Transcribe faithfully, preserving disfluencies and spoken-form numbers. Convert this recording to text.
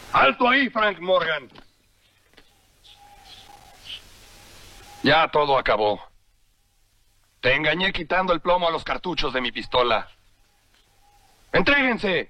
¡Alto ahí, Frank Morgan! Ya todo acabó. Te engañé quitando el plomo a los cartuchos de mi pistola. ¡Entréguense!